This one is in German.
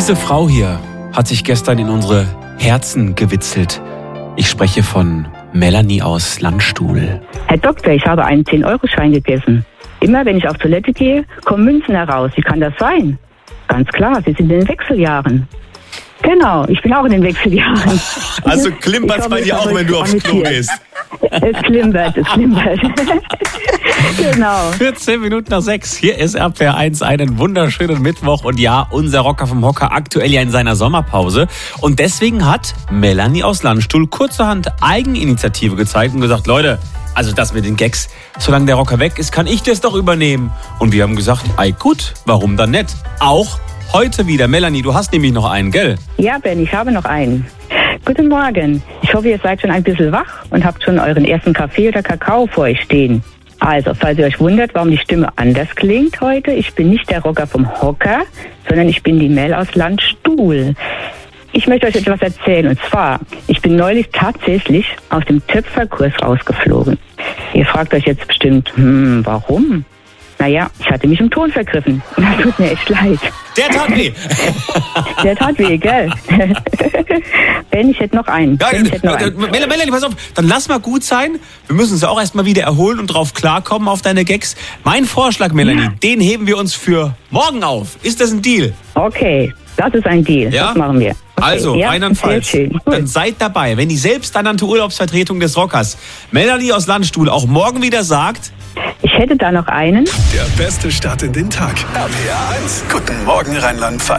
Diese Frau hier hat sich gestern in unsere Herzen gewitzelt. Ich spreche von Melanie aus Landstuhl. Herr Doktor, ich habe einen 10-Euro-Schein gegessen. Immer wenn ich auf Toilette gehe, kommen Münzen heraus. Wie kann das sein? Ganz klar, Sie sind in den Wechseljahren. Genau, ich bin auch in den Wechseljahren. Also klimpert's bei dir auch, wenn du aufs Klo gehst? Es klimpert. Genau. 14 Minuten nach 6. Hier ist RPR 1, einen wunderschönen Mittwoch. Und ja, unser Rocker vom Hocker aktuell ja in seiner Sommerpause. Und deswegen hat Melanie aus Landstuhl kurzerhand Eigeninitiative gezeigt und gesagt, Leute, also das mit den Gags, solange der Rocker weg ist, kann ich das doch übernehmen. Und wir haben gesagt, ei gut, warum dann nicht? Auch heute wieder. Melanie, du hast nämlich noch einen, gell? Ja, Ben, ich habe noch einen. Guten Morgen. Ich hoffe, ihr seid schon ein bisschen wach und habt schon euren ersten Kaffee oder Kakao vor euch stehen. Also, falls ihr euch wundert, warum die Stimme anders klingt heute, ich bin nicht der Rocker vom Hocker, sondern ich bin die Mel aus Landstuhl. Ich möchte euch etwas erzählen, und zwar, ich bin neulich tatsächlich aus dem Töpferkurs rausgeflogen. Ihr fragt euch jetzt bestimmt, warum? Naja, ich hatte mich im Ton vergriffen. Das tut mir echt leid. Der tat weh. Der tat weh, gell? Ben, ich hätte noch einen. Ja, Melanie, pass auf, dann lass mal gut sein. Wir müssen uns ja auch erstmal wieder erholen und drauf klarkommen auf deine Gags. Mein Vorschlag, Melanie, den heben wir uns für morgen auf. Ist das ein Deal? Okay, das ist ein Deal. Ja? Das machen wir. Okay. Also, ja, einwandfalls. Dann seid dabei, wenn die selbsternannte Urlaubsvertretung des Rockers, Melanie aus Landstuhl, auch morgen wieder sagt... Ich hätte da noch einen. Der beste Start in den Tag. RPR 1. Guten Morgen, Rheinland-Pfalz.